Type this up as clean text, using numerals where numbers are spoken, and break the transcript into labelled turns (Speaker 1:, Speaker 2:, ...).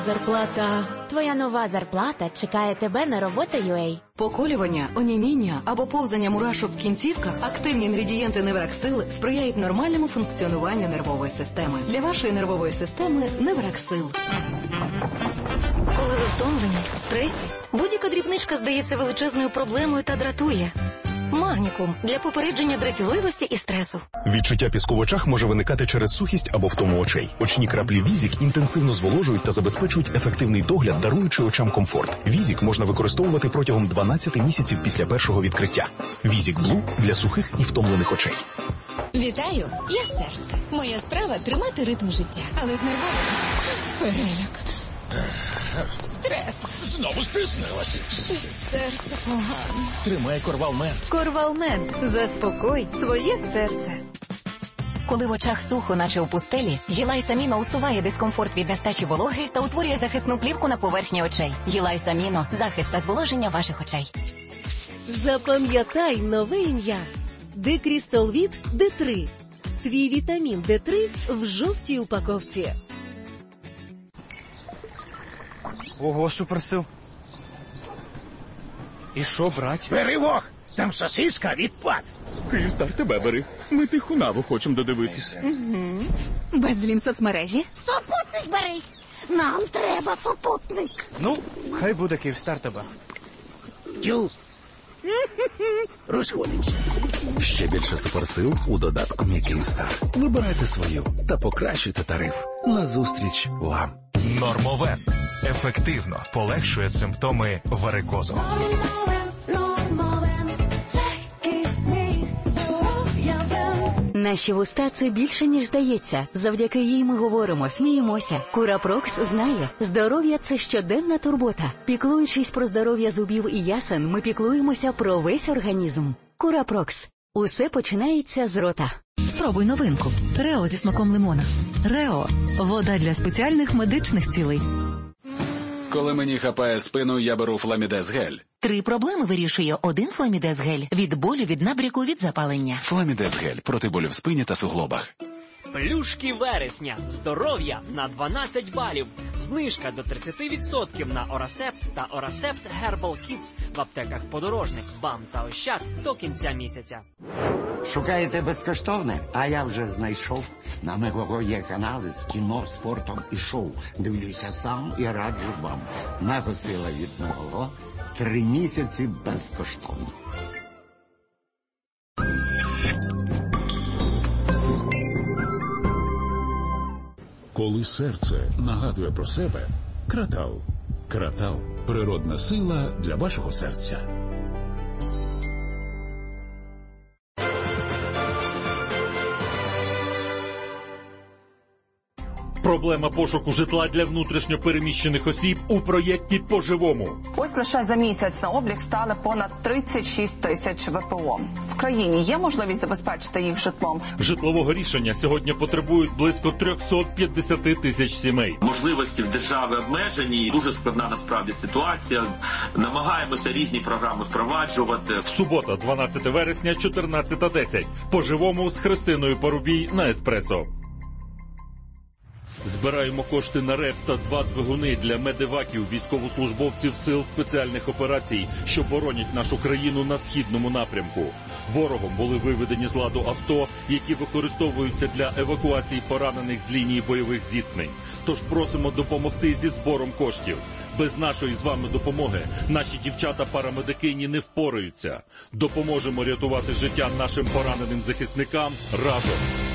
Speaker 1: Зарплата. Твоя нова зарплата чекає тебе на робота.ua.
Speaker 2: Поколювання, оніміння або повзання мурашок в кінцівках, активні інгредієнти Невраксил сприяють нормальному функціонуванню нервової системи. Для вашої нервової системи Невраксил. Коли ви втомлені, в стресі, будь-яка дрібничка здається величезною проблемою та дратує. Магнікум для попередження дратівливості і стресу.
Speaker 3: Відчуття піску в очах може виникати через сухість або втому очей. Очні краплі Візік інтенсивно зволожують та забезпечують ефективний догляд, даруючи очам комфорт. Візік можна використовувати протягом 12 місяців після першого відкриття. Візік Блу для сухих і втомлених очей.
Speaker 4: Вітаю, я серце. Моя справа – тримати ритм життя. Але знервованість, переляк, стрес.
Speaker 5: Знову стиснилась.
Speaker 4: Щось серце погано.
Speaker 5: Тримай Корвалмент.
Speaker 2: Корвалмент. Заспокой своє серце.
Speaker 6: Коли в очах сухо, наче у пустелі, Гілайс-Аміно усуває дискомфорт від нестачі вологи та утворює захисну плівку на поверхні очей. Гілайс-Аміно – захист та зволоження ваших очей.
Speaker 7: Запам'ятай нове ім'я. Декрістолвіт Д3. Твій вітамін Д3 в жовтій упаковці.
Speaker 8: Ого, суперсил. І що, брать?
Speaker 5: Бери вог, там сосиска відпад.
Speaker 9: Київстар, тебе бери. Ми тиху наву хочемо додивитись.
Speaker 6: Безлім соцмережі?
Speaker 10: Супутник бери. Нам треба супутник.
Speaker 8: Ну, хай буде Київстар тебе.
Speaker 5: Тю. Розходимося.
Speaker 11: Ще більше суперсил у додатку «Мій Київстар». Вибирайте свою та покращуйте тариф. Назустріч вам.
Speaker 12: Нормовен. Ефективно полегшує симптоми варикозу.
Speaker 13: Наші вуста – це більше, ніж здається. Завдяки їй ми говоримо, сміємося. Курапрокс знає, здоров'я – це щоденна турбота. Піклуючись про здоров'я зубів і ясен, ми піклуємося про весь організм. Курапрокс. Усе починається з рота.
Speaker 14: Спробуй новинку. Рео зі смаком лимона. Рео – вода для спеціальних медичних цілей.
Speaker 15: Коли мені хапає спину, я беру Фламідез-гель.
Speaker 6: 3 проблеми вирішує один Фламідез-гель. Від болю, від набряку, від запалення.
Speaker 15: Фламідез-гель проти болю в спині та суглобах.
Speaker 16: Плюшки вересня. Здоров'я на 12 балів. Знижка до 30% на Орасепт та Орасепт Herbal Kids в аптеках Подорожник, БАМ та Ощад до кінця місяця.
Speaker 17: Шукаєте безкоштовне? А я вже знайшов. На Мегаго є канали з кіно, спортом і шоу. Дивлюся сам і раджу вам. Мегосила від Мегаго. 3 місяці безкоштовно.
Speaker 18: Коли серце нагадує про себе, Кратал. Кратал – природна сила для вашого серця.
Speaker 19: Проблема пошуку житла для внутрішньо переміщених осіб у проєкті «По-живому».
Speaker 20: Ось лише за місяць на облік стали понад 36 тисяч ВПО. В країні є можливість забезпечити їх житлом?
Speaker 19: Житлового рішення сьогодні потребують близько 350 тисяч сімей.
Speaker 21: Можливості в держави обмежені, дуже складна насправді ситуація. Намагаємося різні програми впроваджувати.
Speaker 19: Субота, 12 вересня, 14:10. «По-живому» з Христиною Парубій на Еспресо. Збираємо кошти на РЕП та 2 двигуни для медеваків, військовослужбовців сил спеціальних операцій, що боронять нашу країну на східному напрямку. Ворогом були виведені з ладу авто, які використовуються для евакуації поранених з лінії бойових зіткнень. Тож просимо допомогти зі збором коштів. Без нашої з вами допомоги наші дівчата-парамедикині не впораються. Допоможемо рятувати життя нашим пораненим захисникам разом.